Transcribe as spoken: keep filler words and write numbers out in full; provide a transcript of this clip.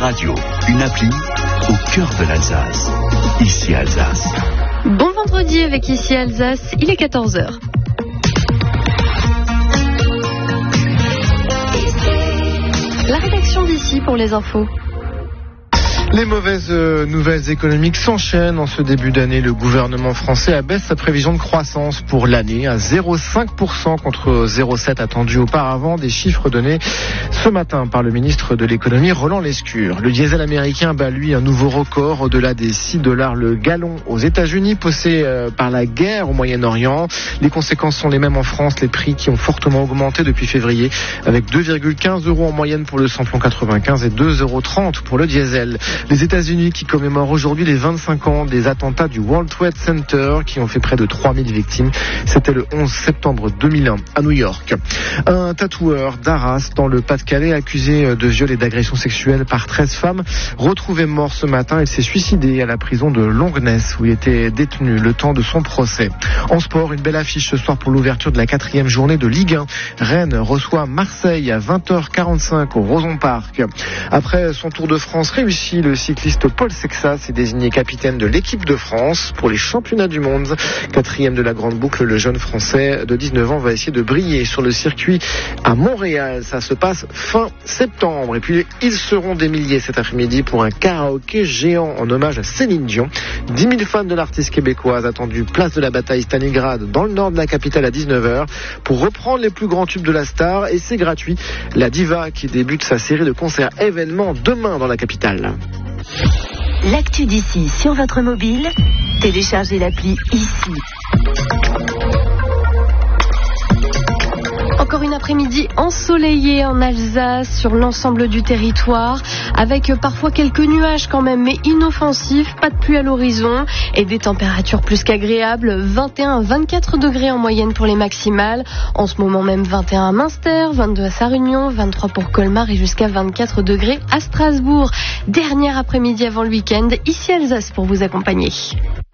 Radio, une appli au cœur de l'Alsace. Ici Alsace. Bon vendredi avec Ici Alsace, il est quatorze heures. La rédaction d'Ici pour les infos. Les mauvaises nouvelles économiques s'enchaînent en ce début d'année. Le gouvernement français abaisse sa prévision de croissance pour l'année à zéro virgule cinq pour cent contre zéro virgule sept pour cent attendu auparavant. Des chiffres donnés ce matin par le ministre de l'économie Roland Lescure. Le diesel américain bat lui un nouveau record au-delà des six dollars le gallon aux États-Unis, poussé par la guerre au Moyen-Orient. Les conséquences sont les mêmes en France. Les prix qui ont fortement augmenté depuis février, avec deux virgule quinze euros en moyenne pour le samplon quatre-vingt-quinze et deux euros trente pour le diesel. Les États-Unis qui commémorent aujourd'hui les vingt-cinq ans des attentats du World Trade Center qui ont fait près de trois mille victimes. C'était le onze septembre deux mille un à New York. Un tatoueur d'Arras dans le Pas-de-Calais accusé de viol et d'agression sexuelle par treize femmes retrouvé mort ce matin. Il s'est suicidé à la prison de Longuenesse où il était détenu le temps de son procès. En sport, une belle affiche ce soir pour l'ouverture de la quatrième journée de Ligue un. Rennes reçoit Marseille à vingt heures quarante-cinq au Roson Park. Après son Tour de France réussi, le cycliste Paul Sexas est désigné capitaine de l'équipe de France pour les championnats du monde. Quatrième de la grande boucle, le jeune français de dix-neuf ans va essayer de briller sur le circuit à Montréal. Ça se passe fin septembre. Et puis, ils seront des milliers cet après-midi pour un karaoké géant en hommage à Céline Dion. dix mille fans de l'artiste québécoise attendus place de la bataille Stalingrad dans le nord de la capitale à dix-neuf heures pour reprendre les plus grands tubes de la star. Et c'est gratuit. La diva qui débute sa série de concerts événements demain dans la capitale. L'actu d'ici sur votre mobile, téléchargez l'appli Ici. Encore une après-midi ensoleillée en Alsace sur l'ensemble du territoire, avec parfois quelques nuages quand même, mais inoffensifs, pas de pluie à l'horizon et des températures plus qu'agréables, vingt et un à vingt-quatre degrés en moyenne pour les maximales. En ce moment même vingt et un à Münster, vingt-deux à Sarre-Union, vingt-trois pour Colmar et jusqu'à vingt-quatre degrés à Strasbourg. Dernière après-midi avant le week-end, Ici Alsace pour vous accompagner.